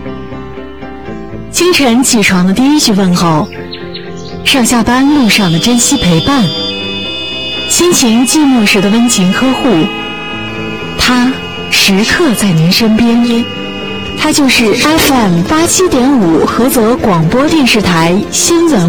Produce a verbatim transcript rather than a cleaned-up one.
清晨起床的第一句问候，上下班路上的珍惜陪伴，心情寂寞时的温情呵护，他时刻在您身边。他就是 F M 八七点五菏泽广播电视台新闻